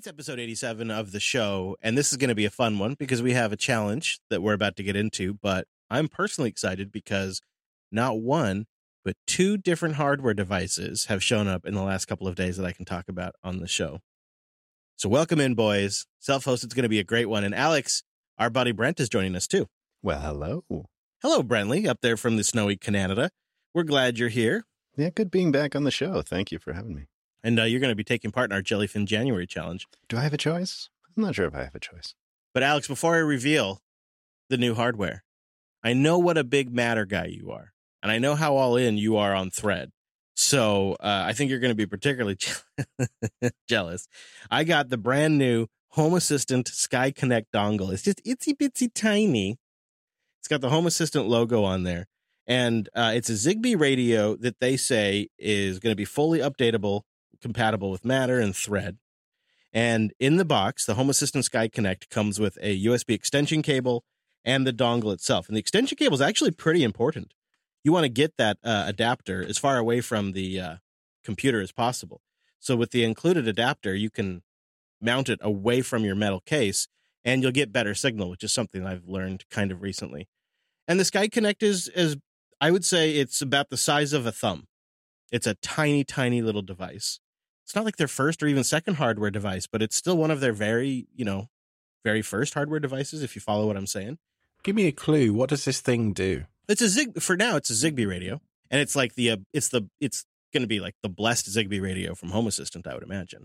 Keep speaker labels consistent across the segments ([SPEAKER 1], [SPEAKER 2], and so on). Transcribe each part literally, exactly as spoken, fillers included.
[SPEAKER 1] It's episode eighty-seven of the show, and this is going to be a fun one because we have a challenge that we're about to get into, but I'm personally excited because not one, but two different hardware devices have shown up in the last couple of days that I can talk about on the show. So welcome in, boys. Self-hosted is going to be a great one, and Alex, our buddy Brent, is joining us too.
[SPEAKER 2] Well, hello.
[SPEAKER 1] Hello, Brentley, up there from the snowy Canada. We're glad you're here.
[SPEAKER 2] Yeah, good being back on the show. Thank you for having me.
[SPEAKER 1] And uh, you're going to be taking part in our Jellyfin January challenge.
[SPEAKER 2] Do I have a choice? I'm not sure if I have a choice.
[SPEAKER 1] But Alex, before I reveal the new hardware, I know what a big Matter guy you are. And I know how all in you are on Thread. So uh, I think you're going to be particularly je- jealous. I got the brand new Home Assistant Sky Connect dongle. It's just itsy bitsy tiny. It's got the Home Assistant logo on there. And uh, it's a Zigbee radio that they say is going to be fully updatable, compatible with Matter and Thread. And in the box, the Home Assistant Sky Connect comes with a U S B extension cable and the dongle itself. And the extension cable is actually pretty important. You want to get that uh, adapter as far away from the uh, computer as possible. So with the included adapter, you can mount it away from your metal case and you'll get better signal, which is something I've learned kind of recently. And the Sky Connect is, is I would say it's about the size of a thumb. It's a tiny, tiny little device. It's not like their first or even second hardware device, but it's still one of their very, you know, very first hardware devices, if you follow what I'm saying.
[SPEAKER 3] Give me a clue. What does this thing do?
[SPEAKER 1] It's a Zig for now. It's a Zigbee radio, and it's like the uh, it's the it's going to be like the blessed Zigbee radio from Home Assistant, I would imagine.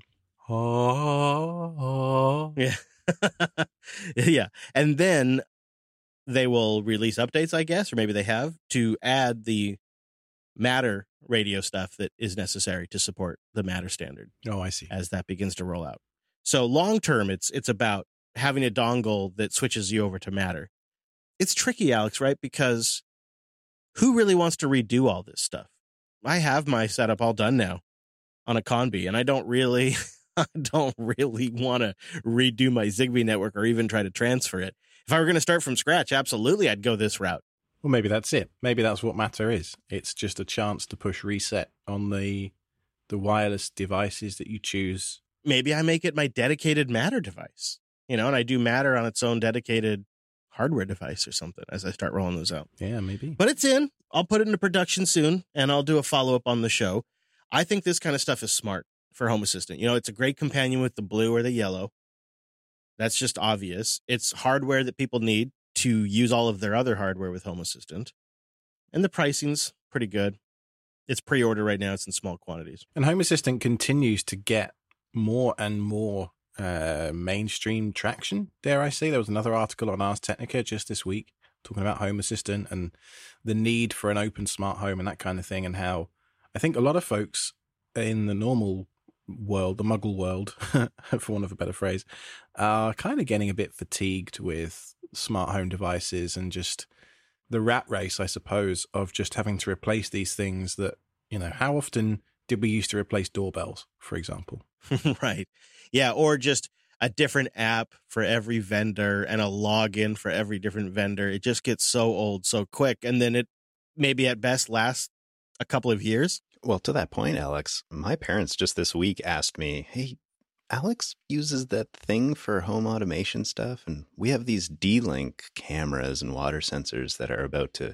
[SPEAKER 3] Oh,
[SPEAKER 1] yeah, yeah, and then they will release updates, I guess, or maybe they have to add the Matter radio stuff that is necessary to support the Matter standard.
[SPEAKER 3] Oh, I see.
[SPEAKER 1] As that begins to roll out. So long term, it's it's about having a dongle that switches you over to Matter. It's tricky, Alex, right? Because who really wants to redo all this stuff? I have my setup all done now on a Conbee, and I don't really, I don't really want to redo my Zigbee network or even try to transfer it. If I were going to start from scratch, absolutely, I'd go this route.
[SPEAKER 3] Well, maybe that's it. Maybe that's what Matter is. It's just a chance to push reset on the the wireless devices that you choose.
[SPEAKER 1] Maybe I make it my dedicated Matter device, you know, and I do Matter on its own dedicated hardware device or something as I start rolling those out.
[SPEAKER 3] Yeah, maybe.
[SPEAKER 1] But it's in. I'll put it into production soon, and I'll do a follow-up on the show. I think this kind of stuff is smart for Home Assistant. You know, it's a great companion with the blue or the yellow. That's just obvious. It's hardware that people need to use all of their other hardware with Home Assistant. And the pricing's pretty good. It's pre-order right now. It's in small quantities.
[SPEAKER 3] And Home Assistant continues to get more and more uh, mainstream traction, dare I say. There was another article on Ars Technica just this week talking about Home Assistant and the need for an open smart home and that kind of thing, and how I think a lot of folks in the normal world, the muggle world, for want of a better phrase, are kind of getting a bit fatigued with smart home devices and just the rat race, I suppose, of just having to replace these things that, you know, how often did we used to replace doorbells, for example?
[SPEAKER 1] Right. Yeah. Or just a different app for every vendor and a login for every different vendor. It just gets so old so quick. And then it maybe at best lasts a couple of years.
[SPEAKER 2] Well, to that point, Alex, my parents just this week asked me, hey, Alex uses that thing for home automation stuff, and we have these D-Link cameras and water sensors that are about to,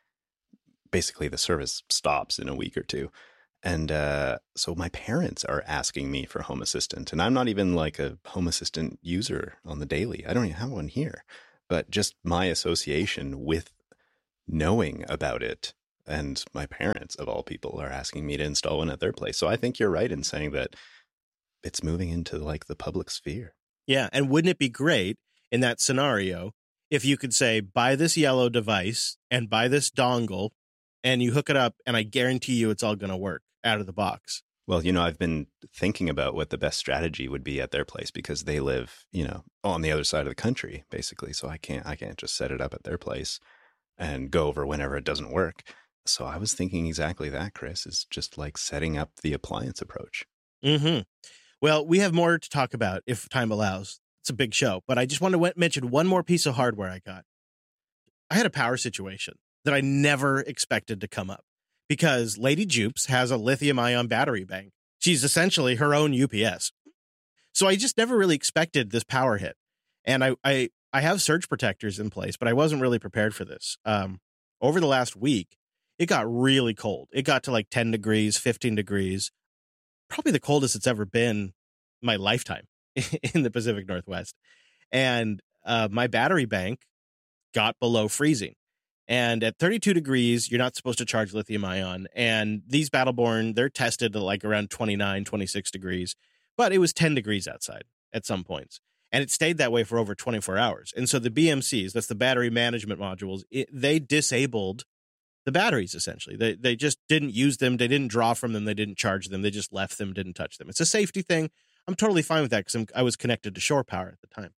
[SPEAKER 2] basically the service stops in a week or two. And uh, so my parents are asking me for Home Assistant, and I'm not even like a Home Assistant user on the daily. I don't even have one here, but just my association with knowing about it, and my parents, of all people, are asking me to install one at their place. So I think you're right in saying that it's moving into like the public sphere.
[SPEAKER 1] Yeah. And wouldn't it be great in that scenario if you could say, buy this yellow device and buy this dongle and you hook it up and I guarantee you it's all going to work out of the box.
[SPEAKER 2] Well, you know, I've been thinking about what the best strategy would be at their place because they live, you know, on the other side of the country, basically. So I can't, I can't just set it up at their place and go over whenever it doesn't work. So I was thinking exactly that, Chris, is just like setting up the appliance approach.
[SPEAKER 1] Mm-hmm. Well, we have more to talk about if time allows. It's a big show, but I just want to w- mention one more piece of hardware I got. I had a power situation that I never expected to come up because Lady Jupes has a lithium ion battery bank. She's essentially her own U P S. So I just never really expected this power hit. And I, I, I have surge protectors in place, but I wasn't really prepared for this. Um, over the last week, it got really cold. It got to like ten degrees, fifteen degrees, probably the coldest it's ever been in my lifetime in the Pacific Northwest. And uh, my battery bank got below freezing. And at thirty-two degrees, you're not supposed to charge lithium ion. And these Battleborn, they're tested at like around twenty-nine, twenty-six degrees. But it was ten degrees outside at some points. And it stayed that way for over twenty-four hours. And so the B M Cs, that's the battery management modules, it, they disabled the batteries, essentially. They they just didn't use them. They didn't draw from them. They didn't charge them. They just left them, didn't touch them. It's a safety thing. I'm totally fine with that because I was connected to shore power at the time.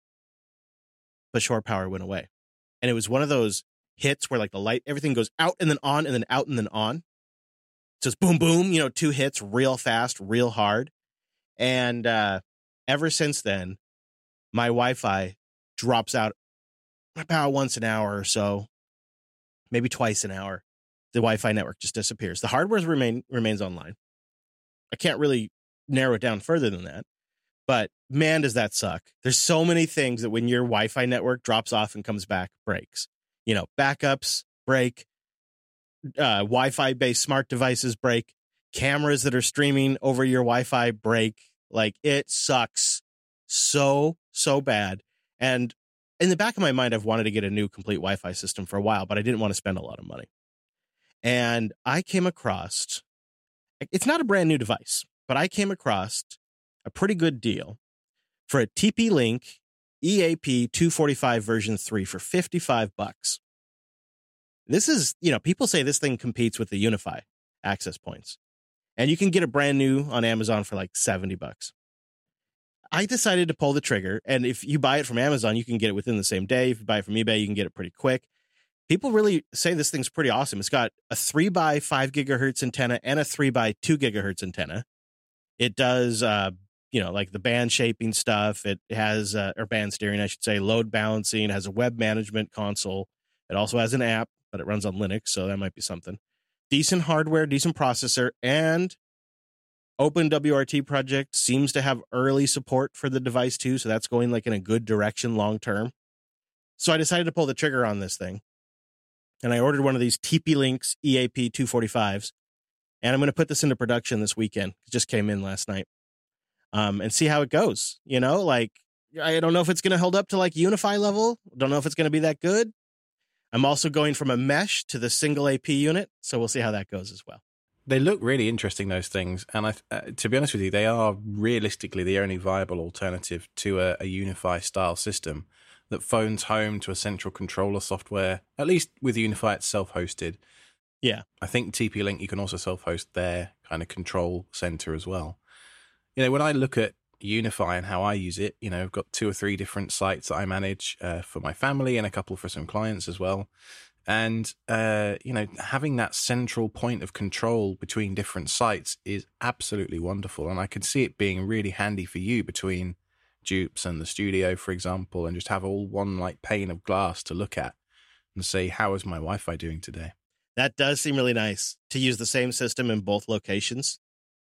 [SPEAKER 1] But shore power went away. And it was one of those hits where like the light, everything goes out and then on and then out and then on. So it's boom, boom, you know, two hits real fast, real hard. And uh, ever since then, my Wi-Fi drops out about once an hour or so, maybe twice an hour. The Wi-Fi network just disappears. The hardware remain remains online. I can't really narrow it down further than that. But man, does that suck. There's so many things that when your Wi-Fi network drops off and comes back, breaks. You know, backups break, uh, Wi-Fi based smart devices break, cameras that are streaming over your Wi-Fi break. Like, it sucks so, so bad. And in the back of my mind, I've wanted to get a new complete Wi-Fi system for a while, but I didn't want to spend a lot of money. And I came across, it's not a brand new device, but I came across a pretty good deal for a T P-Link E A P two forty-five version three for fifty-five bucks. This is, you know, people say this thing competes with the Unify access points. And you can get it brand new on Amazon for like seventy bucks. I decided to pull the trigger. And if you buy it from Amazon, you can get it within the same day. If you buy it from eBay, you can get it pretty quick. People really say this thing's pretty awesome. It's got a three by five gigahertz antenna and a three by two gigahertz antenna. It does, uh, you know, like the band shaping stuff. It has, uh, or band steering, I should say, load balancing. It has a web management console. It also has an app, but it runs on Linux, so that might be something. Decent hardware, decent processor, and OpenWRT project seems to have early support for the device too, so that's going like in a good direction long term. So I decided to pull the trigger on this thing, and I ordered one of these T P-Links E A P two forty-fives, and I'm going to put this into production this weekend. It just came in last night, um, and see how it goes. You know, like, I don't know if it's going to hold up to like Unify level. Don't know if it's going to be that good. I'm also going from a mesh to the single A P unit, so we'll see how that goes as well.
[SPEAKER 3] They look really interesting, those things. And I, uh, to be honest with you, they are realistically the only viable alternative to a, a Unify style system that phones home to a central controller software, at least with Unify it's self-hosted.
[SPEAKER 1] Yeah.
[SPEAKER 3] I think T P-Link, you can also self-host their kind of control center as well. You know, when I look at Unify and how I use it, you know, I've got two or three different sites that I manage uh, for my family and a couple for some clients as well. And, uh, you know, having that central point of control between different sites is absolutely wonderful. And I can see it being really handy for you between Dupes and the studio, for example, and just have all one like pane of glass to look at and say, how is my Wi-Fi doing today?
[SPEAKER 1] That does seem really nice to use the same system in both locations,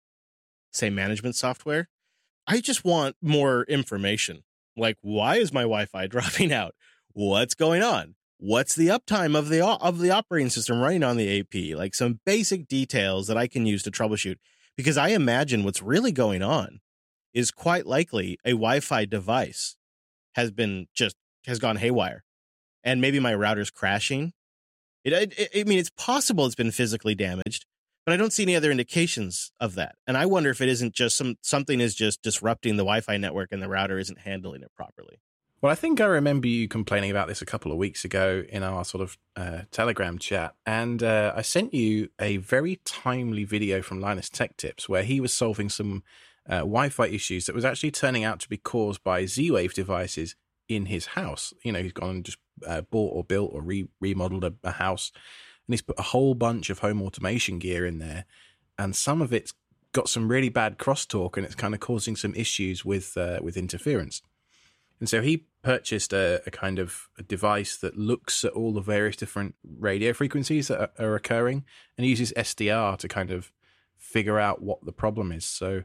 [SPEAKER 1] same management software. I just want more information. Like, why is my Wi-Fi dropping out? What's going on? What's the uptime of the of the operating system running on the A P? Like, some basic details that I can use to troubleshoot. Because I imagine what's really going on is quite likely a Wi-Fi device has been just has gone haywire, and maybe my router's crashing. It, it, I mean, it's possible it's been physically damaged, but I don't see any other indications of that. And I wonder if it isn't just some something is just disrupting the Wi-Fi network and the router isn't handling it properly.
[SPEAKER 3] Well, I think I remember you complaining about this a couple of weeks ago in our sort of uh, Telegram chat. And uh, I sent you a very timely video from Linus Tech Tips where he was solving some uh, Wi-Fi issues that was actually turning out to be caused by Z-Wave devices in his house. You know, he's gone and just uh, bought or built or re- remodeled a, a house, and he's put a whole bunch of home automation gear in there. And some of it's got some really bad crosstalk, and it's kind of causing some issues with uh, with interference. And so he purchased a, a kind of a device that looks at all the various different radio frequencies that are, are occurring and uses S D R to kind of figure out what the problem is. So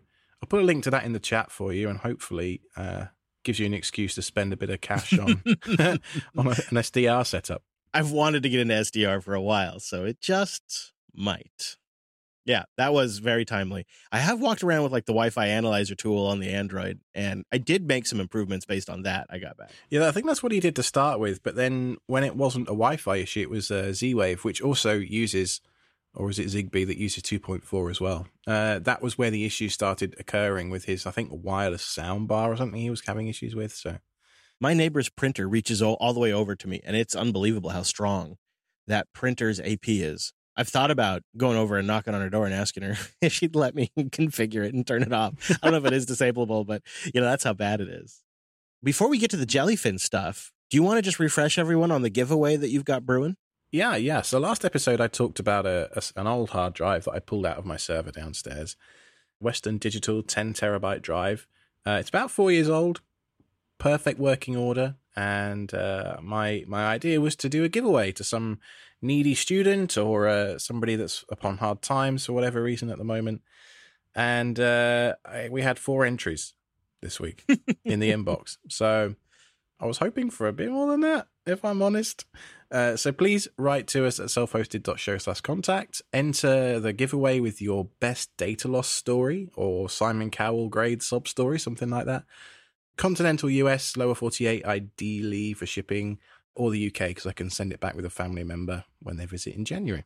[SPEAKER 3] I'll put a link to that in the chat for you, and hopefully uh, gives you an excuse to spend a bit of cash on, on a, an S D R setup.
[SPEAKER 1] I've wanted to get into S D R for a while, so it just might. Yeah, that was very timely. I have walked around with like the Wi-Fi analyzer tool on the Android, and I did make some improvements based on that. I got back.
[SPEAKER 3] Yeah, I think that's what he did to start with. But then when it wasn't a Wi-Fi issue, it was uh, Z-Wave, which also uses, or is it Zigbee that uses two point four as well? Uh, that was where the issue started occurring with his, I think, wireless soundbar or something he was having issues with. So
[SPEAKER 1] my neighbor's printer reaches all, all the way over to me, and it's unbelievable how strong that printer's A P is. I've thought about going over and knocking on her door and asking her if she'd let me configure it and turn it off. I don't know if it is disableable, but you know, that's how bad it is. Before we get to the Jellyfin stuff, do you want to just refresh everyone on the giveaway that you've got brewing?
[SPEAKER 3] Yeah, yeah. So last episode, I talked about a, a an old hard drive that I pulled out of my server downstairs. Western Digital ten terabyte drive. Uh, it's about four years old. Perfect working order. And uh, my my idea was to do a giveaway to some needy student or uh, somebody that's upon hard times for whatever reason at the moment. And uh, I, we had four entries this week in the inbox. So I was hoping for a bit more than that, if I'm honest. Uh, so please write to us at self-hosted.show slash contact. Enter the giveaway with your best data loss story or Simon Cowell grade sub story, something like that. Continental U S, lower forty-eight, ideally for shipping, or the U K, because I can send it back with a family member when they visit in January.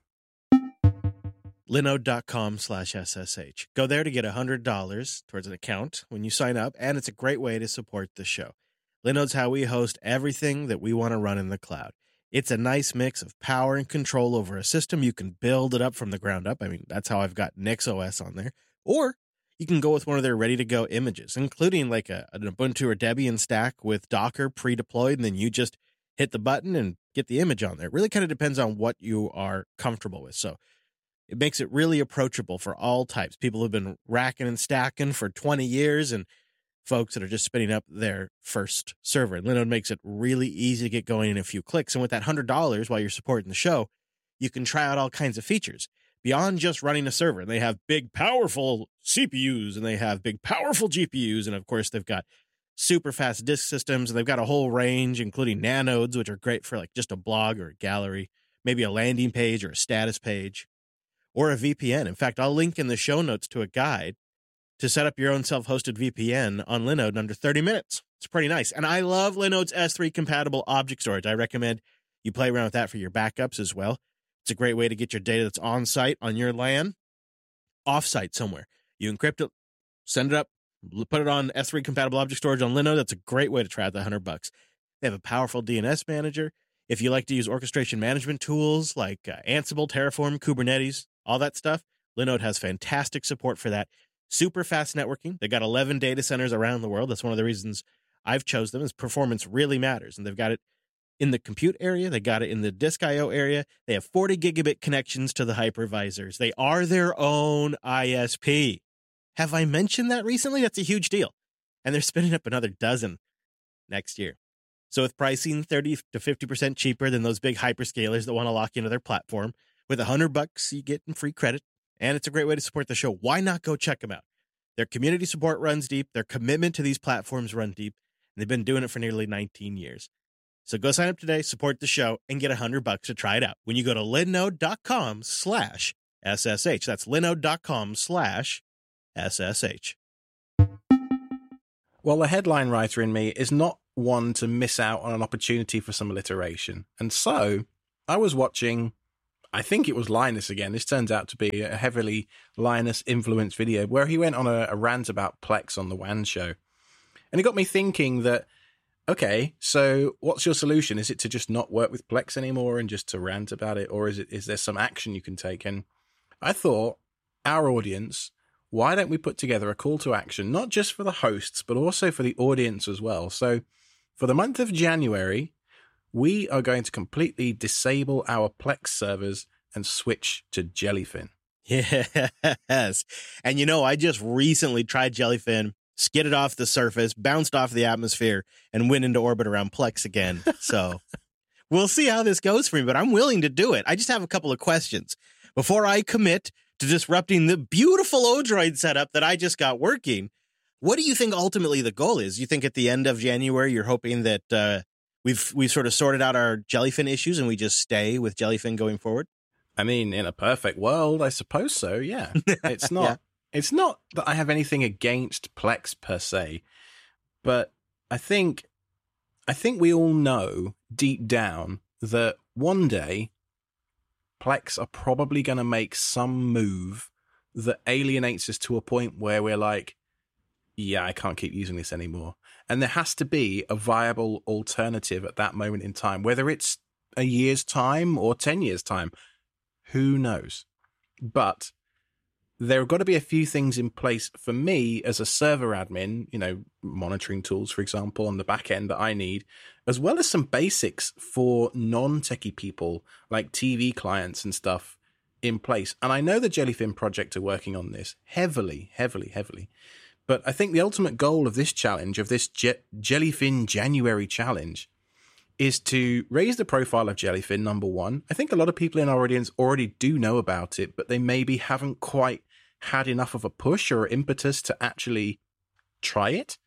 [SPEAKER 1] Linode.com slash SSH. Go there to get one hundred dollars towards an account when you sign up, and it's a great way to support the show. Linode's how we host everything that we want to run in the cloud. It's a nice mix of power and control over a system. You can build it up from the ground up. I mean, that's how I've got NixOS on there. Or you can go with one of their ready-to-go images, including like a, an Ubuntu or Debian stack with Docker pre-deployed, and then you just hit the button and get the image on there. It really kind of depends on what you are comfortable with. So it makes it really approachable for all types. People who've been racking and stacking for twenty years and folks that are just spinning up their first server. And Linode makes it really easy to get going in a few clicks. And with that one hundred dollars while you're supporting the show, you can try out all kinds of features beyond just running a server. And they have big, powerful C P Us, and they have big, powerful G P Us. And of course, they've got super fast disk systems, and they've got a whole range, including nanodes, which are great for like just a blog or a gallery, maybe a landing page or a status page, or a V P N. In fact, I'll link in the show notes to a guide to set up your own self-hosted V P N on Linode in under thirty minutes. It's pretty nice. And I love Linode's S three compatible object storage. I recommend you play around with that for your backups as well. It's a great way to get your data that's on site on your LAN off-site somewhere. You encrypt it, send it up, put it on S three compatible object storage on Linode. That's a great way to try out the one hundred bucks. They have a powerful D N S manager. If you like to use orchestration management tools like uh, Ansible, Terraform, Kubernetes, all that stuff, Linode has fantastic support for that. Super fast networking. They got eleven data centers around the world. That's one of the reasons I've chose them, is performance really matters. And they've got it in the compute area. They got it in the disk I O area. They have forty gigabit connections to the hypervisors. They are their own I S P. Have I mentioned that recently? That's a huge deal. And they're spinning up another dozen next year. So with pricing thirty to fifty percent cheaper than those big hyperscalers that want to lock into their platform, with one hundred bucks, you get free credit. And it's a great way to support the show. Why not go check them out? Their community support runs deep. Their commitment to these platforms run deep. And they've been doing it for nearly nineteen years. So go sign up today, support the show, and get one hundred bucks to try it out when you go to linode.com slash SSH. That's linode.com slash SSH.
[SPEAKER 3] Well, the headline writer in me is not one to miss out on an opportunity for some alliteration. And so I was watching, I think it was Linus again. This turns out to be a heavily Linus-influenced video where he went on a, a rant about Plex on the W A N show. And it got me thinking that, okay, so what's your solution? Is it to just not work with Plex anymore and just to rant about it? Or is it is there some action you can take? And I thought, our audience, why don't we put together a call to action, not just for the hosts, but also for the audience as well? So for the month of January, we are going to completely disable our Plex servers and switch to Jellyfin.
[SPEAKER 1] Yes. And you know, I just recently tried Jellyfin, skidded off the surface, bounced off the atmosphere, and went into orbit around Plex again. So we'll see how this goes for me, but I'm willing to do it. I just have a couple of questions. Before I commit to disrupting the beautiful Odroid setup that I just got working. What do you think ultimately the goal is? You think at the end of January, you're hoping that uh, we've we've sort of sorted out our Jellyfin issues and we just stay with Jellyfin going forward?
[SPEAKER 3] I mean, in a perfect world, I suppose so, yeah. It's not, yeah. It's not that I have anything against Plex per se, but I think, I think we all know deep down that one day Plex are probably going to make some move that alienates us to a point where we're like, yeah, I can't keep using this anymore. And there has to be a viable alternative at that moment in time, whether it's a year's time or ten years' time. Who knows? But there have got to be a few things in place for me as a server admin, you know, monitoring tools, for example, on the back end that I need, as well as some basics for non-techie people like T V clients and stuff in place. And I know the Jellyfin project are working on this heavily, heavily, heavily. But I think the ultimate goal of this challenge, of this Je- Jellyfin January challenge, is to raise the profile of Jellyfin, number one. I think a lot of people in our audience already do know about it, but they maybe haven't quite had enough of a push or impetus to actually try it,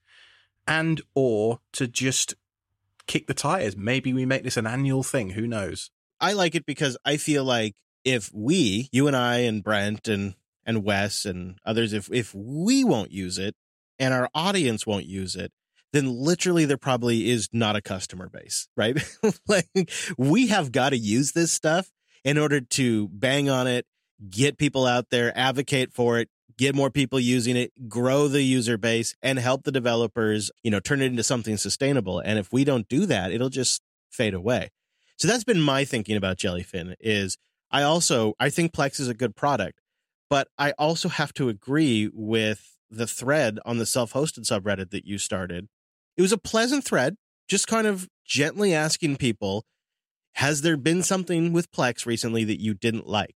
[SPEAKER 3] and or to just kick the tires. Maybe we make this an annual thing. Who knows?
[SPEAKER 1] I like it because I feel like if we, you and I and Brent and, and Wes and others, if, if we won't use it and our audience won't use it, then literally there probably is not a customer base, right? Like, we have got to use this stuff in order to bang on it, get people out there, advocate for it, get more people using it, grow the user base, and help the developers, you know, turn it into something sustainable. And if we don't do that, it'll just fade away. So that's been my thinking about Jellyfin. Is I also, I think Plex is a good product, but I also have to agree with the thread on the self-hosted subreddit that you started. It was a pleasant thread, just kind of gently asking people, has there been something with Plex recently that you didn't like?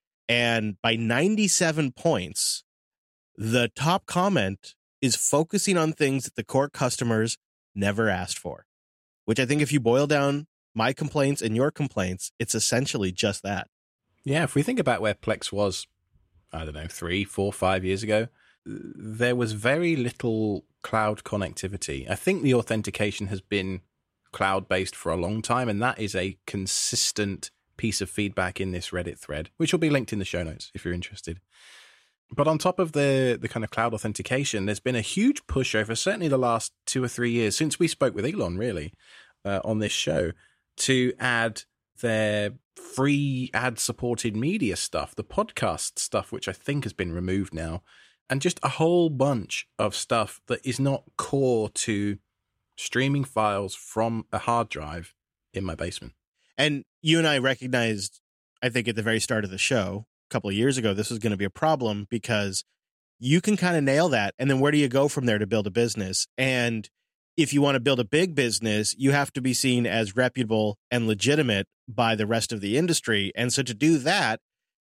[SPEAKER 1] And by ninety-seven points, the top comment is focusing on things that the core customers never asked for, which I think if you boil down my complaints and your complaints, it's essentially just that.
[SPEAKER 3] Yeah, if we think about where Plex was, I don't know, three, four, five years ago, there was very little cloud connectivity. I think the authentication has been cloud-based for a long time, and that is a consistent piece of feedback in this Reddit thread, which will be linked in the show notes if you're interested. But on top of the the kind of cloud authentication, there's been a huge push over certainly the last two or three years since we spoke with Elon, really, uh, on this show, to add their free ad-supported media stuff, the podcast stuff, which I think has been removed now, and just a whole bunch of stuff that is not core to streaming files from a hard drive in my basement.
[SPEAKER 1] And you and I recognized, I think at the very start of the show, a couple of years ago, this was going to be a problem because you can kind of nail that. And then where do you go from there to build a business? And if you want to build a big business, you have to be seen as reputable and legitimate by the rest of the industry. And so to do that,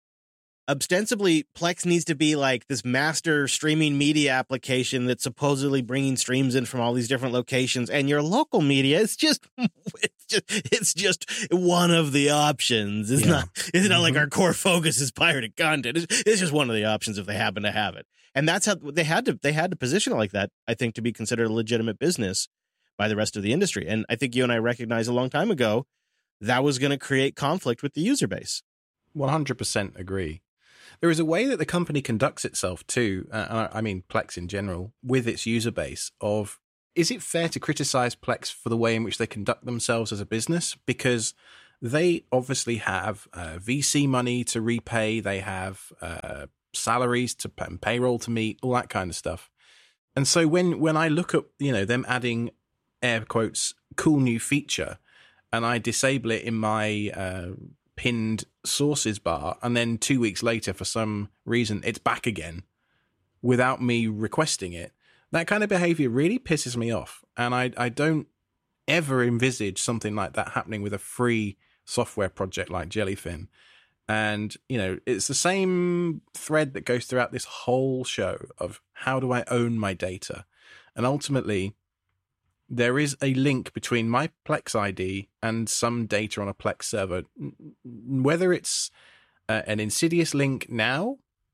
[SPEAKER 1] ostensibly, Plex needs to be like this master streaming media application that's supposedly bringing streams in from all these different locations. And your local media is just, it's just, it's just one of the options. It's yeah. not, it's mm-hmm. not like our core focus is pirated content. It's, it's just one of the options if they happen to have it. And that's how they had to, they had to position it like that, I think, to be considered a legitimate business by the rest of the industry. And I think you and I recognized a long time ago that was going to create conflict with the user base.
[SPEAKER 3] one hundred percent agree. There is a way that the company conducts itself too, uh, I mean Plex in general, with its user base of, is it fair to criticize Plex for the way in which they conduct themselves as a business? Because they obviously have uh, V C money to repay, they have uh, salaries to pay, and payroll to meet, all that kind of stuff. And so when, when I look at, you know, them adding air quotes, cool new feature, and I disable it in my uh, pinned sources bar, and then two weeks later, for some reason, it's back again without me requesting it, that kind of behavior really pisses me off. And I, I don't ever envisage something like that happening with a free software project like Jellyfin. And, you know, it's the same thread that goes throughout this whole show of how do I own my data? And ultimately, there is a link between my Plex I D and some data on a Plex server. Whether it's uh, an insidious link now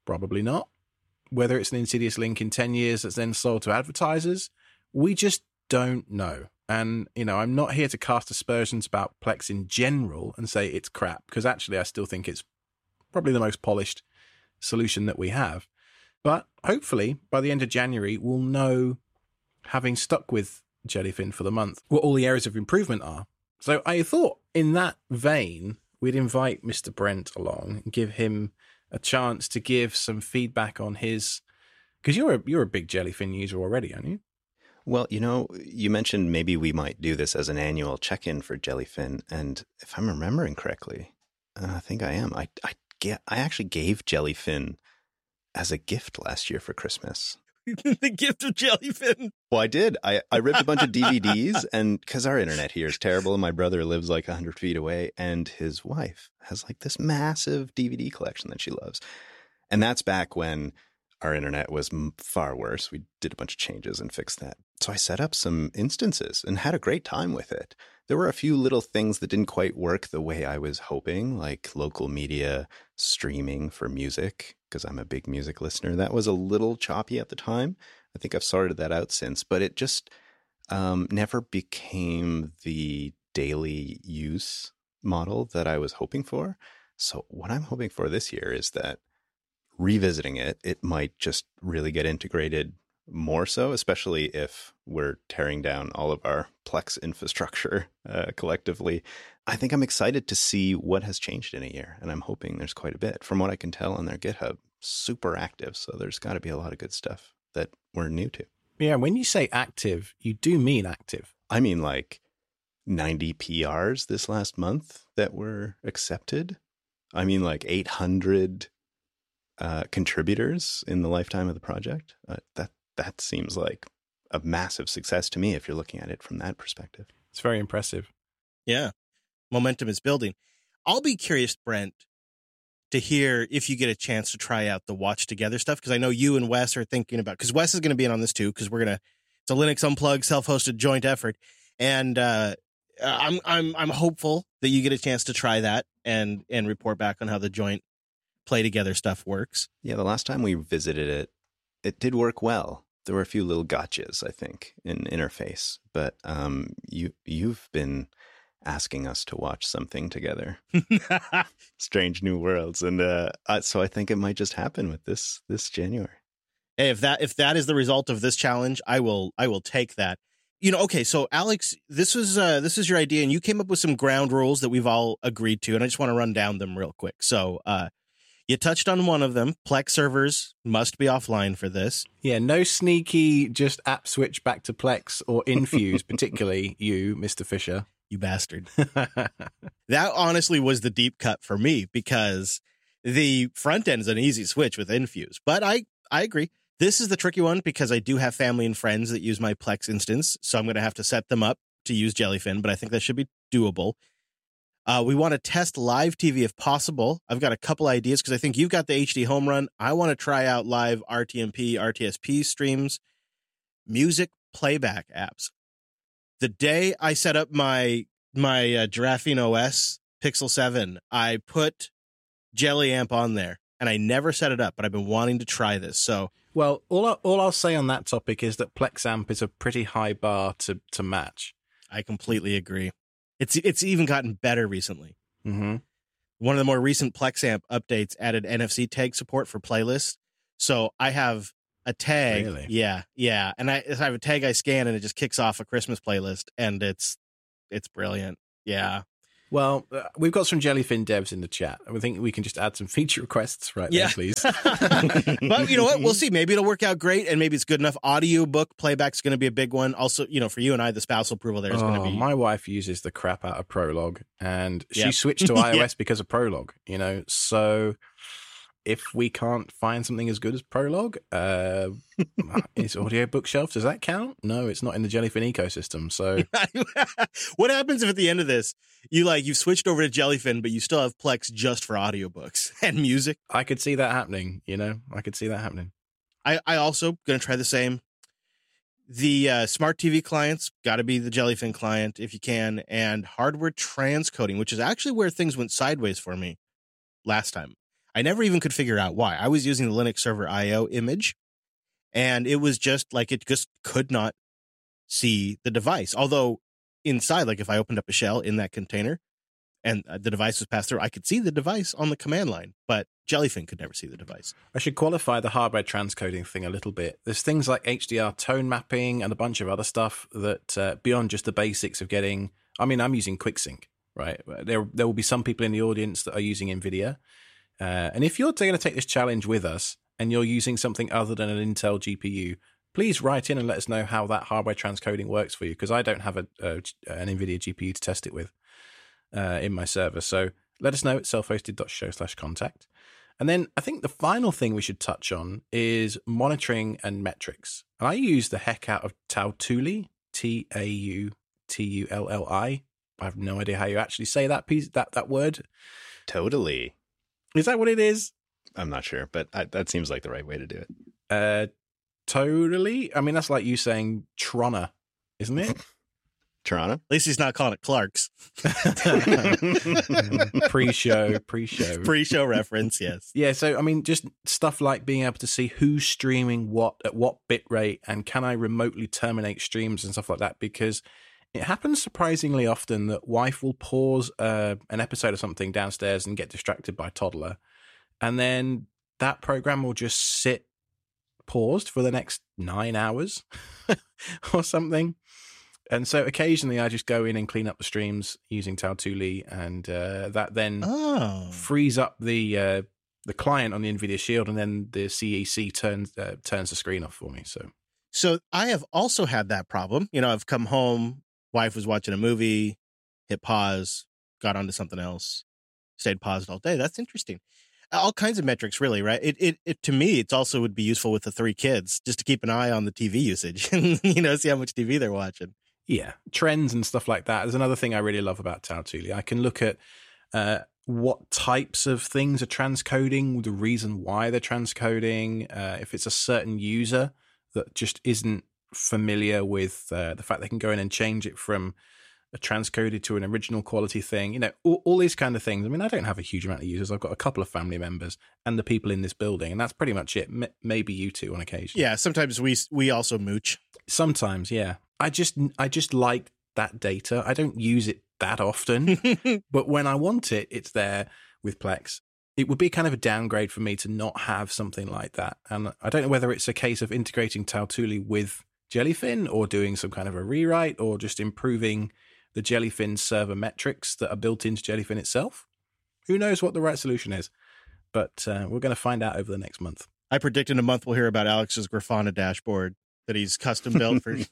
[SPEAKER 3] Probably not. Whether it's an insidious link in ten years that's then sold to advertisers, we just don't know. And, you know, I'm not here to cast aspersions about Plex in general and say it's crap, because actually I still think it's probably the most polished solution that we have. But hopefully by the end of January, we'll know, having stuck with Jellyfin for the month, what all the areas of improvement are. So I thought in that vein, we'd invite Mister Brent along and give him a chance to give some feedback on his, because you're a, you're a big Jellyfin user already, aren't you?
[SPEAKER 2] Well, you know, you mentioned maybe we might do this as an annual check-in for Jellyfin. And if I'm remembering correctly, uh, I think I am. I, I, get, I actually gave Jellyfin as a gift last year for Christmas.
[SPEAKER 1] The gift of Jellyfin.
[SPEAKER 2] Well, I did. I, I ripped a bunch of D V Ds, and because our internet here is terrible, and my brother lives like one hundred feet away, and his wife has like this massive D V D collection that she loves. And that's back when our internet was far worse. We did a bunch of changes and fixed that. So I set up some instances and had a great time with it. There were a few little things that didn't quite work the way I was hoping, like local media streaming for music, because I'm a big music listener. That was a little choppy at the time. I think I've sorted that out since, but it just um, never became the daily use model that I was hoping for. So what I'm hoping for this year is that revisiting it, it might just really get integrated more so, especially if we're tearing down all of our Plex infrastructure uh, collectively. I think I'm excited to see what has changed in a year, and I'm hoping there's quite a bit. From what I can tell on their GitHub, super active, so there's got to be a lot of good stuff that we're new to.
[SPEAKER 3] Yeah, when you say active, you do mean active.
[SPEAKER 2] I mean like ninety P Rs this last month that were accepted. I mean like eight hundred uh, contributors in the lifetime of the project. Uh, that That seems like a massive success to me if you're looking at it from that perspective.
[SPEAKER 3] It's very impressive.
[SPEAKER 1] Yeah. Momentum is building. I'll be curious, Brent, to hear if you get a chance to try out the Watch Together stuff, because I know you and Wes are thinking about, because Wes is going to be in on this too, because we're going to, it's a Linux Unplugged self-hosted joint effort. And uh, I'm I'm I'm hopeful that you get a chance to try that and and report back on how the joint play together stuff works.
[SPEAKER 2] Yeah, the last time we visited it, it did work well. There were a few little gotchas, I think, in interface, but um, you, you've been asking us to watch something together. Strange New Worlds. And uh, so I think it might just happen with this this January.
[SPEAKER 1] Hey, if that if that is the result of this challenge, I will I will take that. You know, okay, so Alex, this was uh, this is your idea, and you came up with some ground rules that we've all agreed to, and I just want to run down them real quick. So uh, you touched on one of them. Plex servers must be offline for this.
[SPEAKER 3] Yeah, no sneaky just app switch back to Plex or Infuse, particularly you, Mister Fisher.
[SPEAKER 1] You bastard. That honestly was the deep cut for me, because the front end is an easy switch with Infuse. But I, I agree. This is the tricky one, because I do have family and friends that use my Plex instance, so I'm going to have to set them up to use Jellyfin, but I think that should be doable. Uh, we want to test live T V if possible. I've got a couple ideas, because I think you've got the H D home run. I want to try out live R T M P, R T S P streams, music playback apps. The day I set up my my uh, Giraffine O S Pixel seven, I put JellyAmp on there, and I never set it up, but I've been wanting to try this. So,
[SPEAKER 3] well, all I, all I'll say on that topic is that PlexAmp is a pretty high bar to to match.
[SPEAKER 1] I completely agree. It's it's even gotten better recently.
[SPEAKER 3] Mm-hmm.
[SPEAKER 1] One of the more recent PlexAmp updates added N F C tag support for playlists. So I have a tag.
[SPEAKER 3] Really?
[SPEAKER 1] Yeah, yeah. And I, I have a tag I scan, and it just kicks off a Christmas playlist, and it's it's brilliant. Yeah.
[SPEAKER 3] Well, uh, we've got some Jellyfin devs in the chat. I think we can just add some feature requests right
[SPEAKER 1] yeah.
[SPEAKER 3] there, please.
[SPEAKER 1] But you know what? We'll see. Maybe it'll work out great, and maybe it's good enough. Audiobook playback's going to be a big one. Also, you know, for you and I, the spousal approval there is
[SPEAKER 3] oh,
[SPEAKER 1] going to be.
[SPEAKER 3] My wife uses the crap out of Prologue, and she
[SPEAKER 1] Yep.
[SPEAKER 3] switched to iOS
[SPEAKER 1] Yeah.
[SPEAKER 3] because of Prologue, you know, so if we can't find something as good as Prologue, uh, is Audio Bookshelf, does that count? No, it's not in the Jellyfin ecosystem. So
[SPEAKER 1] What happens if at the end of this, you like you've switched over to Jellyfin, but you still have Plex just for audiobooks and music?
[SPEAKER 3] I could see that happening, you know, I could see that happening.
[SPEAKER 1] I, I also going to try the same. The uh, smart T V clients, got to be the Jellyfin client if you can, and hardware transcoding, which is actually where things went sideways for me last time. I never even could figure out why. I was using the Linux Server I O image, and it was just like it just could not see the device. Although inside, like if I opened up a shell in that container and the device was passed through, I could see the device on the command line, but Jellyfin could never see the device.
[SPEAKER 3] I should qualify the hardware transcoding thing a little bit. There's things like H D R tone mapping and a bunch of other stuff that uh, beyond just the basics of getting, I mean, I'm using QuickSync, right? There, there will be some people in the audience that are using NVIDIA. Uh, and if you're going to take this challenge with us and you're using something other than an Intel G P U, please write in and let us know how that hardware transcoding works for you, because I don't have a, a, an NVIDIA G P U to test it with uh, in my server. So let us know at self-hosted.show slash contact. And then I think the final thing we should touch on is monitoring and metrics. And I use the heck out of Tautulli, T A U T U L L I. I have no idea how you actually say that piece, that, that word.
[SPEAKER 2] Totally.
[SPEAKER 3] Is that what it is?
[SPEAKER 2] I'm not sure, but I, that seems like the right way to do it.
[SPEAKER 3] Uh, totally. I mean, that's like you saying Trona, isn't it?
[SPEAKER 2] Toronto?
[SPEAKER 1] At least he's not calling it Clark's.
[SPEAKER 3] pre-show, pre-show.
[SPEAKER 1] Pre-show reference, yes.
[SPEAKER 3] Yeah, so, I mean, just stuff like being able to see who's streaming what, at what bit rate, and can I remotely terminate streams and stuff like that, because it happens surprisingly often that wife will pause uh, an episode of something downstairs and get distracted by toddler, and then that program will just sit paused for the next nine hours or something. And so occasionally I just go in and clean up the streams using Tautulli, and uh, that then
[SPEAKER 1] oh.
[SPEAKER 3] frees up the uh, the client on the NVIDIA Shield, and then the C E C turns uh, turns the screen off for me. So,
[SPEAKER 1] so I have also had that problem. You know, I've come home, wife was watching a movie, hit pause, got onto something else, stayed paused all day. That's interesting. All kinds of metrics, really, right? It, it, it to me, it's also would be useful with the three kids just to keep an eye on the T V usage and, you know, see how much T V they're watching.
[SPEAKER 3] Yeah, trends and stuff like that is another thing I really love about Tautulli. I can look at uh, what types of things are transcoding, the reason why they're transcoding, uh, if it's a certain user that just isn't familiar with uh, the fact they can go in and change it from a transcoded to an original quality thing, you know, all, all these kind of things. I mean, I don't have a huge amount of users. I've got a couple of family members and the people in this building, and that's pretty much it. M- maybe you two on occasion.
[SPEAKER 1] Yeah, sometimes we we also mooch.
[SPEAKER 3] Sometimes, yeah. I just I just like that data. I don't use it that often, but when I want it, it's there with Plex. It would be kind of a downgrade for me to not have something like that. And I don't know whether it's a case of integrating Tautulli with Jellyfin or doing some kind of a rewrite or just improving the Jellyfin server metrics that are built into Jellyfin itself. Who knows what the right solution is? But uh, we're going to find out over the next month.
[SPEAKER 1] I predict in a month we'll hear about Alex's Grafana dashboard that he's custom built for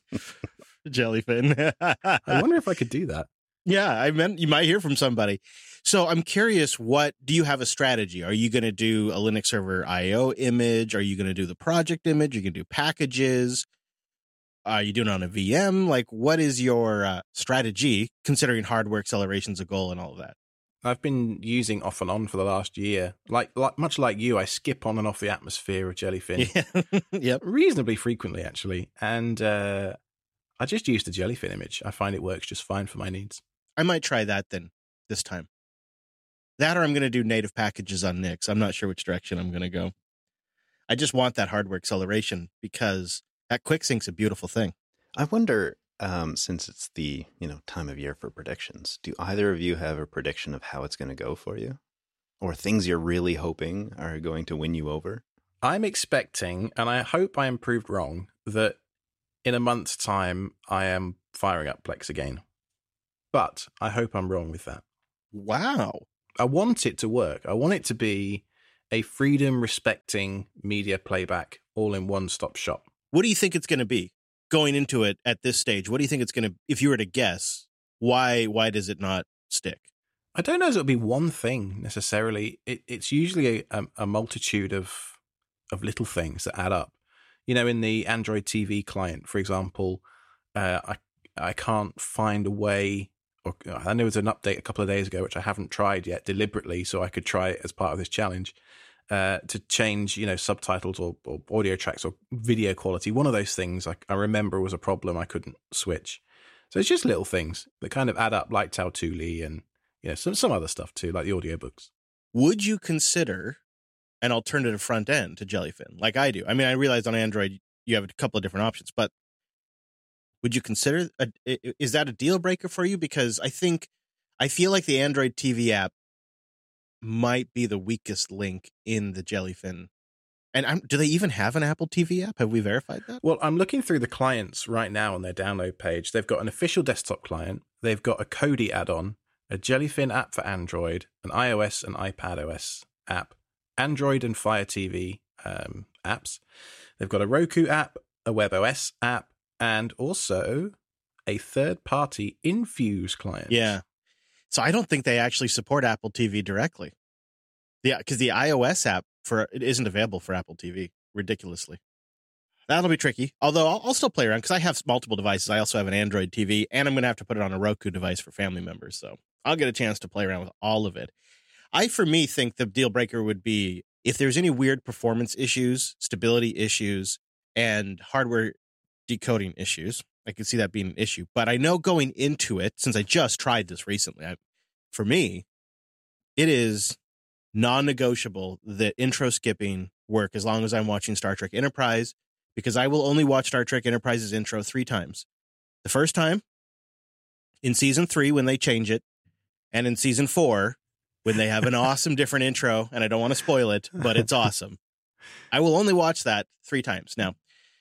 [SPEAKER 1] Jellyfin.
[SPEAKER 3] I wonder if I could do that.
[SPEAKER 1] Yeah, I meant you might hear from somebody. So I'm curious, what do you have a strategy? Are you going to do a Linux Server I O image? Are you going to do the project image? Are you going to do packages? Are you doing it on a V M? Like, what is your uh, strategy, considering hardware acceleration's a goal and all of that?
[SPEAKER 3] I've been using off and on for the last year. Like, like much like you, I skip on and off the atmosphere of Jellyfin.
[SPEAKER 1] Yeah. Yep.
[SPEAKER 3] Reasonably frequently, actually. And uh, I just use the Jellyfin image. I find it works just fine for my needs.
[SPEAKER 1] I might try that then this time. That or I'm going to do native packages on Nix. I'm not sure which direction I'm going to go. I just want that hardware acceleration because that QuickSync's a beautiful thing.
[SPEAKER 2] I wonder, um, since it's the, you know, time of year for predictions, do either of you have a prediction of how it's going to go for you? Or things you're really hoping are going to win you over?
[SPEAKER 3] I'm expecting, and I hope I am proved wrong, that in a month's time, I am firing up Plex again. But I hope I'm wrong with that.
[SPEAKER 1] Wow.
[SPEAKER 3] I want it to work. I want it to be a freedom-respecting media playback all-in-one-stop shop.
[SPEAKER 1] What do you think it's going to be going into it at this stage? What do you think it's going to, if you were to guess, why why does it not stick?
[SPEAKER 3] I don't know if it'll be one thing necessarily. It, it's usually a, a multitude of of little things that add up. You know, in the Android T V client, for example, uh, I I can't find a way. Or I know there was an update a couple of days ago, which I haven't tried yet deliberately, so I could try it as part of this challenge. Uh, to change, you know, subtitles or, or audio tracks or video quality. One of those things I, I remember was a problem. I couldn't switch. So it's just little things that kind of add up, like Tautulli and, you know, some, some other stuff too, like the audiobooks.
[SPEAKER 1] Would you consider an alternative front end to Jellyfin, like I do. I mean, I realize on Android you have a couple of different options, but would you consider a, is that a deal breaker for you? Because I think I feel like the Android T V app might be the weakest link in the Jellyfin. And I'm, do they even have an Apple T V app? Have we verified that?
[SPEAKER 3] Well, I'm looking through the clients right now on their download page. They've got an official desktop client. They've got a Kodi add-on, a Jellyfin app for Android, an iOS and iPadOS app, Android and Fire T V um, apps. They've got a Roku app, a WebOS app, and also a third-party Infuse client.
[SPEAKER 1] Yeah. So I don't think they actually support Apple T V directly. Yeah, because the iOS app for it isn't available for Apple T V, ridiculously. That'll be tricky. Although I'll, I'll still play around because I have multiple devices. I also have an Android T V, and I'm going to have to put it on a Roku device for family members. So I'll get a chance to play around with all of it. I, for me, think the deal breaker would be if there's any weird performance issues, stability issues, and hardware decoding issues. I could see that being an issue. But I know going into it, since I just tried this recently, I, for me, it is non-negotiable that intro skipping work as long as I'm watching Star Trek Enterprise, because I will only watch Star Trek Enterprise's intro three times. The first time in season three when they change it, and in season four when they have an awesome different intro, and I don't want to spoil it, but it's awesome. I will only watch that three times. Now,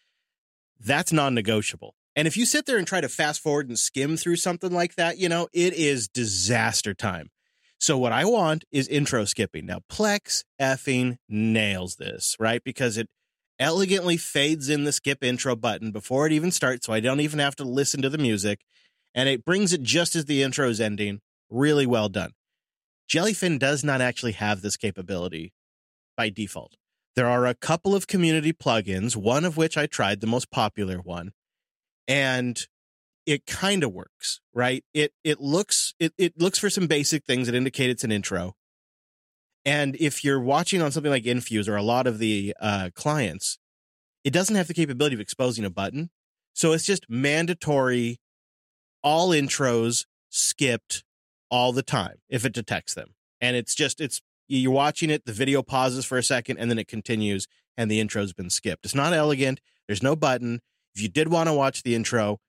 [SPEAKER 1] that's non-negotiable. And if you sit there and try to fast forward and skim through something like that, you know, it is disaster time. So what I want is intro skipping. Now, Plex effing nails this, right? Because it elegantly fades in the skip intro button before it even starts, so I don't even have to listen to the music. And it brings it just as the intro is ending. Really well done. Jellyfin does not actually have this capability by default. There are a couple of community plugins, one of which I tried, the most popular one, and it kind of works, right? It it looks it it looks for some basic things that indicate it's an intro. And if you're watching on something like Infuse or a lot of the uh, clients, it doesn't have the capability of exposing a button. So it's just mandatory, all intros skipped all the time if it detects them. And it's just, it's you're watching it, the video pauses for a second, and then it continues, and the intro's been skipped. It's not elegant. There's no button. If you did want to watch the intro,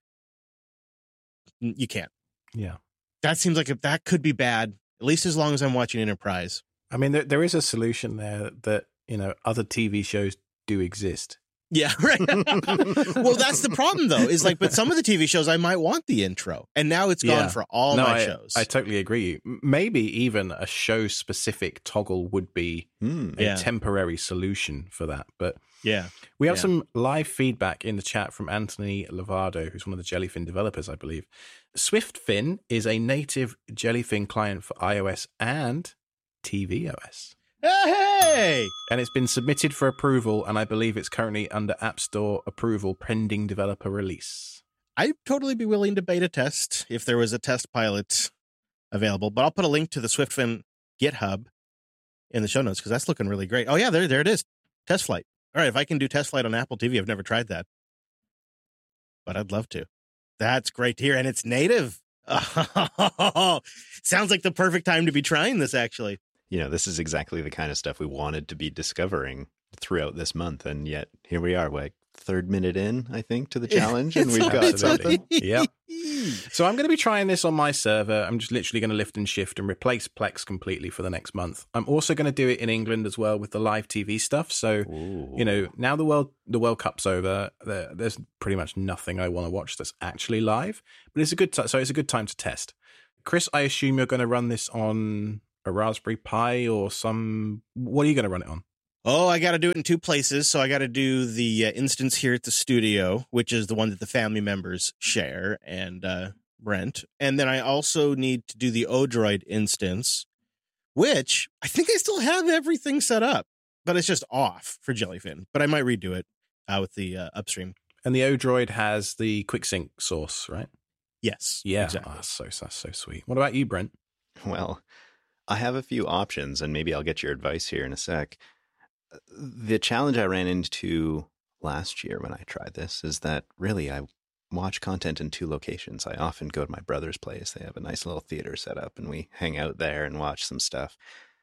[SPEAKER 1] you can't.
[SPEAKER 3] Yeah.
[SPEAKER 1] That seems like if that could be bad, at least as long as I'm watching Enterprise.
[SPEAKER 3] I mean, there, there is a solution there that, you know, other T V shows do exist.
[SPEAKER 1] Yeah, right. Well, that's the problem, though, is like, but some of the T V shows, I might want the intro. And now it's gone
[SPEAKER 3] Yeah.
[SPEAKER 1] for all
[SPEAKER 3] no,
[SPEAKER 1] my
[SPEAKER 3] I,
[SPEAKER 1] shows.
[SPEAKER 3] I totally agree. M- Maybe even a show-specific toggle would be
[SPEAKER 2] Hmm.
[SPEAKER 3] a
[SPEAKER 1] Yeah.
[SPEAKER 3] temporary solution for that. But
[SPEAKER 1] yeah.
[SPEAKER 3] we have
[SPEAKER 1] Yeah.
[SPEAKER 3] some live feedback in the chat from Anthony Lovato, who's one of the Jellyfin developers, I believe. SwiftFin is a native Jellyfin client for iOS and tvOS.
[SPEAKER 1] Hey!
[SPEAKER 3] And it's been submitted for approval, and I believe it's currently under App Store approval pending developer release.
[SPEAKER 1] I'd totally be willing to beta test if there was a test pilot available, but I'll put a link to the SwiftFin GitHub in the show notes because that's looking really great. Oh, yeah, there, there it is. Test flight. All right, if I can do test flight on Apple T V, I've never tried that, but I'd love to. That's great to hear, and it's native. Oh, sounds like the perfect time to be trying this, actually.
[SPEAKER 2] You know, this is exactly the kind of stuff we wanted to be discovering throughout this month. And yet here we are, like third minute in, I think, to the challenge. And we've got
[SPEAKER 3] Absolutely.
[SPEAKER 2] something.
[SPEAKER 3] Yep. So I'm going to be trying this on my server. I'm just literally going to lift and shift and replace Plex completely for the next month. I'm also going to do it in England as well with the live T V stuff. So,
[SPEAKER 2] Ooh.
[SPEAKER 3] you know, now the World the World Cup's over, there, there's pretty much nothing I want to watch that's actually live. But it's a good t- so it's a good time to test. Chris, I assume you're going to run this on a Raspberry Pi or some... What are you going to run it on?
[SPEAKER 1] Oh, I got to do it in two places. So I got to do the uh, instance here at the studio, which is the one that the family members share and uh, rent. And then I also need to do the Odroid instance, which I think I still have everything set up, but it's just off for Jellyfin. But I might redo it uh, with the uh, upstream.
[SPEAKER 3] And the Odroid has the QuickSync source, right?
[SPEAKER 1] Yes.
[SPEAKER 3] Yeah.
[SPEAKER 1] Exactly.
[SPEAKER 3] Oh, that's so, that's so sweet. What about you, Brent?
[SPEAKER 2] Well, I have a few options, and maybe I'll get your advice here in a sec. The challenge I ran into last year when I tried this is that really I watch content in two locations. I often go to my brother's place. They have a nice little theater set up, and we hang out there and watch some stuff.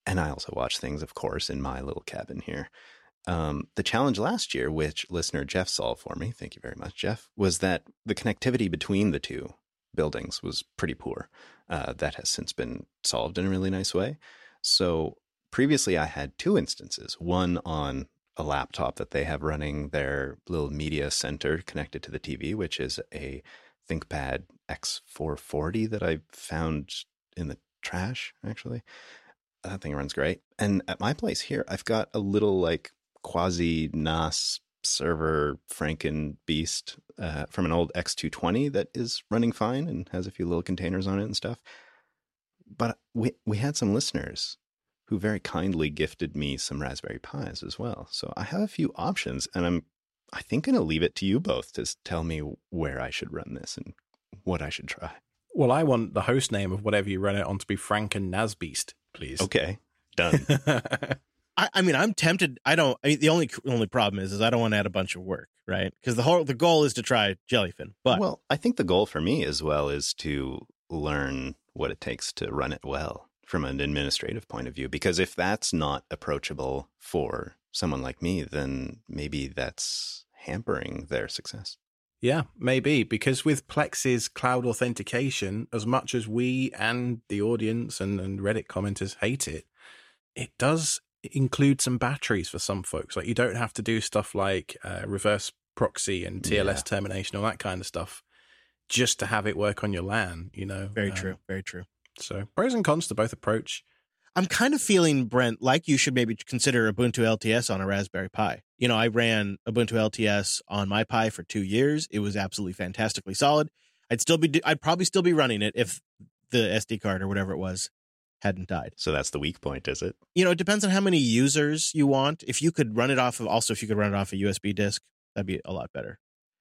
[SPEAKER 2] And I also watch things, of course, in my little cabin here. Um, the challenge last year, which listener Jeff solved for me, thank you very much, Jeff, was that the connectivity between the two buildings was pretty poor. Uh, that has since been solved in a really nice way. So previously I had two instances, one on a laptop that they have running their little media center connected to the T V, which is a ThinkPad X four forty that I found in the trash, actually. That thing runs great. And at my place here, I've got a little like quasi N A S server Franken beast uh, from an old X two twenty that is running fine and has a few little containers on it and stuff. But we we had some listeners who very kindly gifted me some Raspberry Pis as well. So I have a few options, and I'm I think going to leave it to you both to tell me where I should run this and what I should try.
[SPEAKER 3] Well, I want the host name of whatever you run it on to be Franken Nasbeast, please.
[SPEAKER 2] Okay, done.
[SPEAKER 1] I, I mean, I'm tempted. I don't. I mean, the only only problem is, is I don't want to add a bunch of work, right? Because the whole the goal is to try Jellyfin. But
[SPEAKER 2] well, I think the goal for me as well is to learn what it takes to run it well from an administrative point of view. Because if that's not approachable for someone like me, then maybe that's hampering their success.
[SPEAKER 3] Yeah, maybe, because with Plex's cloud authentication, as much as we and the audience and, and Reddit commenters hate it, it does include some batteries for some folks. Like, you don't have to do stuff like uh, reverse proxy and T L S yeah. termination, all that kind of stuff, just to have it work on your LAN, you know?
[SPEAKER 1] Very
[SPEAKER 3] um,
[SPEAKER 1] true, very true.
[SPEAKER 3] So pros and cons to both approach.
[SPEAKER 1] I'm kind of feeling, Brent, like you should maybe consider Ubuntu L T S on a Raspberry Pi. You know, I ran Ubuntu L T S on my Pi for two years. It was absolutely fantastically solid. I'd still be, I'd probably still be running it if the S D card or whatever it was hadn't died.
[SPEAKER 2] So that's the weak point, is it?
[SPEAKER 1] You know, it depends on how many users you want. If you could run it off of, also if you could run it off a U S B disk, that'd be a lot better.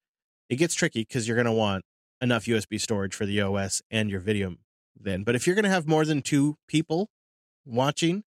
[SPEAKER 1] It gets tricky because you're going to want enough U S B storage for the O S and your video then. But if you're going to have more than two people watching,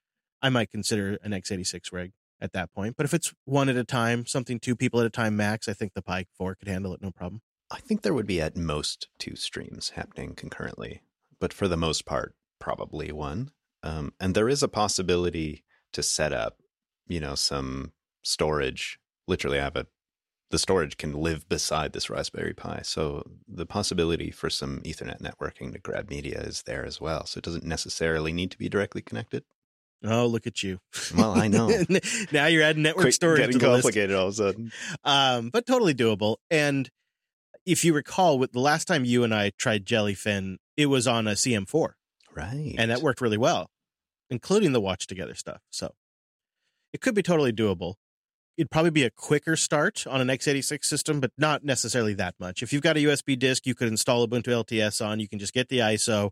[SPEAKER 1] I might consider an x eighty-six rig at that point. But if it's one at a time, something two people at a time max, I think the Pi four could handle it, no problem.
[SPEAKER 2] I think there would be at most two streams happening concurrently, but for the most part, probably one. Um, and there is a possibility to set up, you know, some storage. Literally, I have a the storage can live beside this Raspberry Pi. So the possibility for some Ethernet networking to grab media is there as well. So it doesn't necessarily need to be directly connected.
[SPEAKER 1] Oh, look at you.
[SPEAKER 2] Well, I know.
[SPEAKER 1] Now you're adding network
[SPEAKER 2] Quick,
[SPEAKER 1] storage
[SPEAKER 2] getting
[SPEAKER 1] to the
[SPEAKER 2] complicated
[SPEAKER 1] list.
[SPEAKER 2] all of a sudden.
[SPEAKER 1] Um, but totally doable. And if you recall, with the last time you and I tried Jellyfin, it was on a C M four.
[SPEAKER 2] Right.
[SPEAKER 1] And that worked really well, including the watch together stuff. So it could be totally doable. It'd probably be a quicker start on an x eighty-six system, but not necessarily that much. If you've got a U S B disk, you could install Ubuntu L T S on. You can just get the I S O,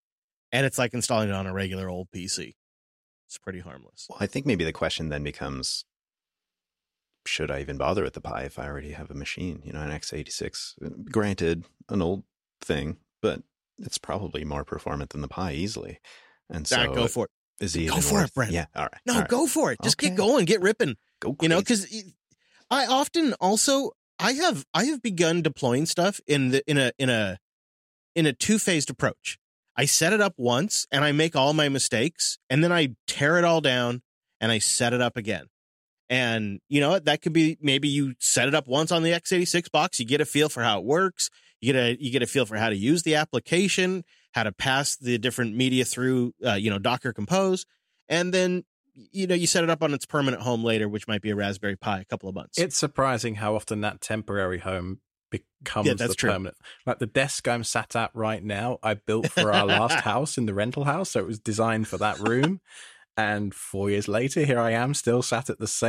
[SPEAKER 1] and it's like installing it on a regular old P C. It's pretty harmless.
[SPEAKER 2] Well, I think maybe the question then becomes, should I even bother with the Pi if I already have a machine? You know, an x eighty-six, granted, an old thing, but it's probably more performant than the Pi easily. And so,
[SPEAKER 1] nah, go for it.
[SPEAKER 2] Is he
[SPEAKER 1] go for
[SPEAKER 2] worth,
[SPEAKER 1] it, Brent?
[SPEAKER 2] Yeah, all right.
[SPEAKER 1] No,
[SPEAKER 2] all right.
[SPEAKER 1] go for it. Just
[SPEAKER 2] okay.
[SPEAKER 1] get going, get ripping.
[SPEAKER 2] Go crazy.
[SPEAKER 1] You know, because I often also I have I have begun deploying stuff in the in a in a in a two-phased approach. I set it up once and I make all my mistakes, and then I tear it all down and I set it up again. And you know, that could be maybe you set it up once on the x eighty-six box, you get a feel for how it works, you get a you get a feel for how to use the application, how to pass the different media through uh, you know, Docker Compose, and then you know, you set it up on its permanent home later, which might be a Raspberry Pi, a couple of months.
[SPEAKER 3] It's surprising how often that temporary home becomes
[SPEAKER 1] yeah, that's
[SPEAKER 3] the
[SPEAKER 1] true.
[SPEAKER 3] permanent. Like the desk I'm sat at right now, I built for our last house in the rental house, so it was designed for that room. And four years later, here I am, still sat at the same